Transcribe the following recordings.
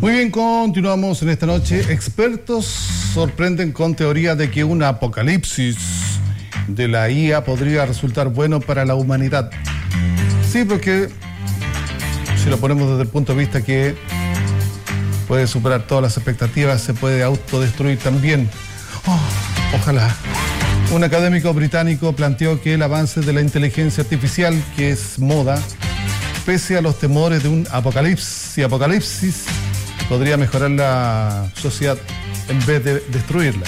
Muy bien, continuamos en esta noche. Expertos sorprenden con teoría de que un apocalipsis de la IA podría resultar bueno para la humanidad. Sí, porque si lo ponemos desde el punto de vista que puede superar todas las expectativas, se puede autodestruir también. Ojalá. Un académico británico planteó que el avance de la inteligencia artificial, que es moda, pese a los temores de un apocalipsis, podría mejorar la sociedad en vez de destruirla.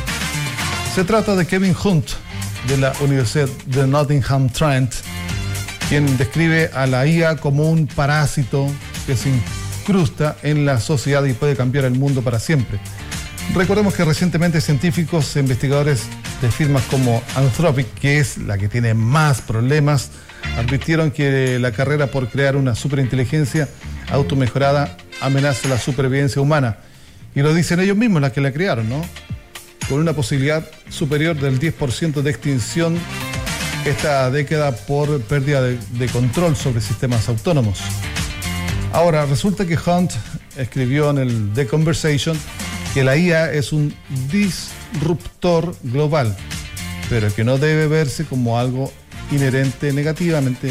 Se trata de Kevin Hunt, de la Universidad de Nottingham Trent, quien describe a la IA como un parásito que se incrusta en la sociedad y puede cambiar el mundo para siempre. Recordemos que recientemente científicos e investigadores de firmas como Anthropic, que es la que tiene más problemas, advirtieron que la carrera por crear una superinteligencia automejorada amenaza la supervivencia humana. Y lo dicen ellos mismos, las que la crearon, ¿no? Con una posibilidad superior del 10% de extinción esta década por pérdida de control sobre sistemas autónomos. Ahora, resulta que Hunt escribió en el The Conversation que la IA es un disruptor global, pero que no debe verse como algo inherente negativamente.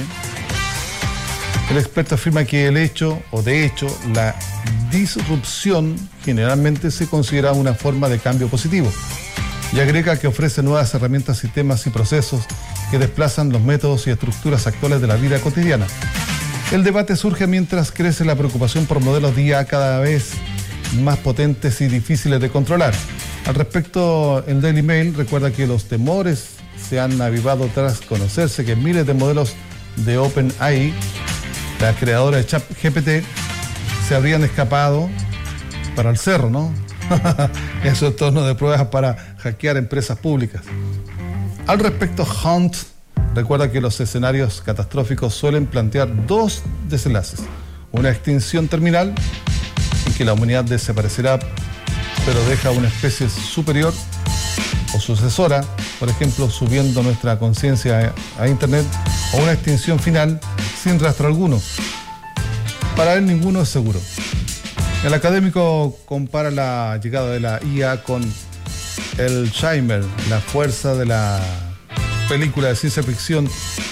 El experto afirma que de hecho, la disrupción generalmente se considera una forma de cambio positivo y agrega que ofrece nuevas herramientas, sistemas y procesos que desplazan los métodos y estructuras actuales de la vida cotidiana. El debate surge mientras crece la preocupación por modelos de IA cada vez más potentes y difíciles de controlar. Al respecto, el Daily Mail recuerda que los temores se han avivado tras conocerse que miles de modelos de OpenAI, la creadora de ChatGPT, se habrían escapado para el cerro, ¿no? Eso es torno de pruebas para hackear empresas públicas. Al respecto, Hunt recuerda que los escenarios catastróficos suelen plantear dos desenlaces: una extinción terminal, en que la humanidad desaparecerá, pero deja una especie superior o sucesora, por ejemplo, subiendo nuestra conciencia a Internet, o una extinción final sin rastro alguno. Para él ninguno es seguro. El académico compara la llegada de la IA con el Shimmer, la fuerza de la película de ciencia ficción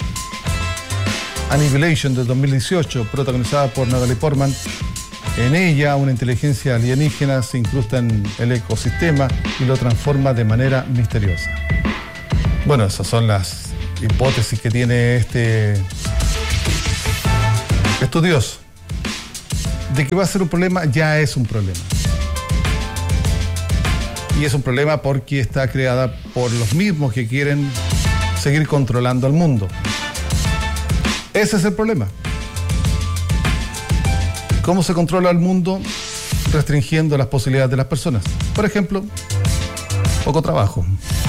Annihilation del 2018, protagonizada por Natalie Portman. En ella, una inteligencia alienígena se incrusta en el ecosistema y lo transforma de manera misteriosa. Bueno, esas son las hipótesis que tiene este estudioso. De que va a ser un problema, ya es un problema. Y es un problema porque está creada por los mismos que quieren seguir controlando al mundo. Ese es el problema. ¿Cómo se controla el mundo? Restringiendo las posibilidades de las personas. Por ejemplo, poco trabajo.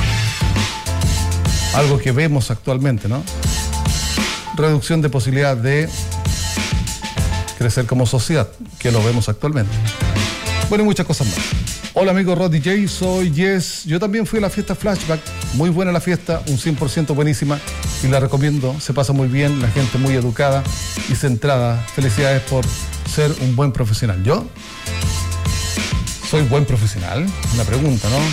Algo que vemos actualmente, ¿no? Reducción de posibilidad de crecer como sociedad, que lo vemos actualmente. Bueno, y muchas cosas más. Hola amigo Rod DJ, soy Jess. Yo también fui a la fiesta Flashback. Muy buena la fiesta, un 100% buenísima y la recomiendo. Se pasa muy bien, la gente muy educada y centrada. Felicidades por ser un buen profesional. ¿Yo? ¿Soy buen profesional? Una pregunta, ¿no?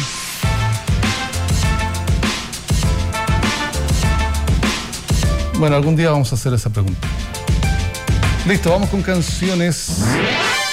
Bueno, algún día vamos a hacer esa pregunta. Listo, vamos con canciones.